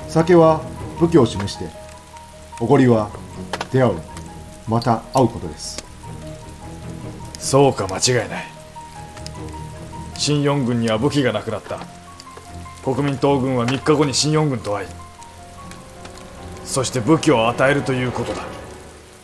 酒は武器を示して、おごりは出会う、また会うことです。 そうか、間違いない。新四軍には武器がなくなった。国民党軍は3日後に新四軍と会い、そして武器を与えるということだ。